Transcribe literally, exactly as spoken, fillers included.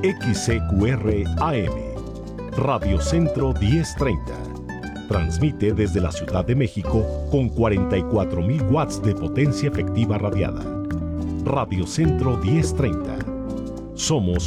X C Q R A M, Radio Centro diez treinta. Transmite desde la Ciudad de México con cuarenta y cuatro mil watts de potencia efectiva radiada. Radio Centro diez treinta. Somos